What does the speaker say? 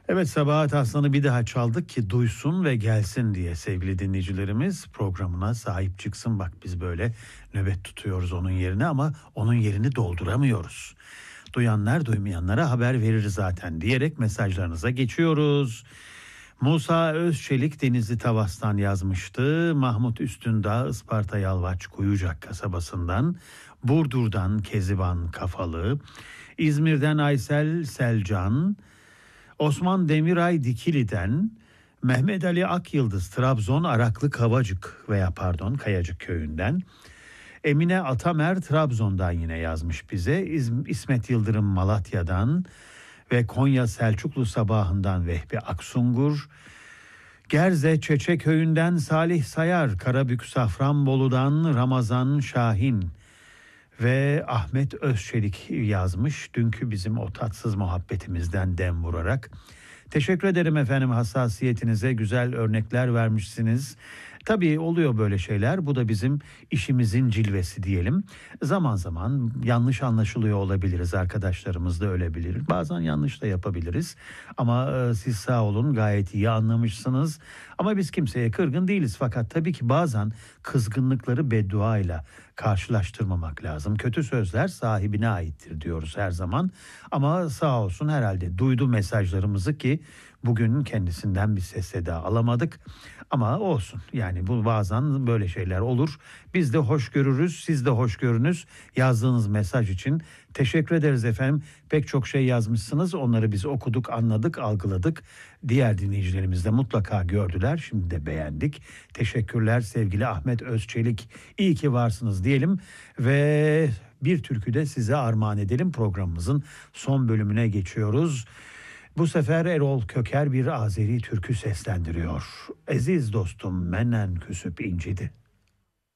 Evet, Sabahat Aslan'ı bir daha çaldık ki duysun ve gelsin diye sevgili dinleyicilerimiz programına sahip çıksın. Bak biz böyle nöbet tutuyoruz onun yerine ama onun yerini dolduramıyoruz. Duyanlar duymayanlara haber verir zaten diyerek mesajlarınıza geçiyoruz. Musa Özçelik Denizli Tavas'tan yazmıştı. Mahmut Üstündağ Isparta Yalvaç Kuyucak kasabasından. Burdur'dan Keziban Kafalı. İzmir'den Aysel Selcan. Osman Demiray Dikili'den, Mehmet Ali Akyıldız Trabzon Araklı Kayacık köyünden, Emine Atamer Trabzon'dan yine yazmış bize, İsmet Yıldırım Malatya'dan ve Konya Selçuklu Sabahı'ndan Vehbi Aksungur, Gerze Çeçe köyünden Salih Sayar, Karabük Safranbolu'dan Ramazan Şahin ve Ahmet Özçelik yazmış. Dünkü bizim o tatsız muhabbetimizden dem vurarak. Teşekkür ederim efendim, hassasiyetinize güzel örnekler vermişsiniz. Tabii oluyor böyle şeyler. Bu da bizim işimizin cilvesi diyelim. Zaman zaman yanlış anlaşılıyor olabiliriz. Arkadaşlarımız da öyle bilir. Bazen yanlış da yapabiliriz. Ama siz sağ olun, gayet iyi anlamışsınız. Ama biz kimseye kırgın değiliz. Fakat tabii ki bazen kızgınlıkları beddua ile karşılaştırmamak lazım. Kötü sözler sahibine aittir diyoruz her zaman. Ama sağ olsun herhalde duydu mesajlarımızı ki bugün kendisinden bir ses seda alamadık. Ama olsun, yani bu bazen böyle şeyler olur. Biz de hoş görürüz, siz de hoş görünüz. Yazdığınız mesaj için teşekkür ederiz efendim. Pek çok şey yazmışsınız, onları biz okuduk, anladık, algıladık. Diğer dinleyicilerimiz de mutlaka gördüler, şimdi de beğendik. Teşekkürler sevgili Ahmet Özçelik, iyi ki varsınız diyelim ve bir türkü de size armağan edelim. Programımızın son bölümüne geçiyoruz. Bu sefer Erol Köker bir Azeri türkü seslendiriyor. Aziz dostum menen küsüp incidi.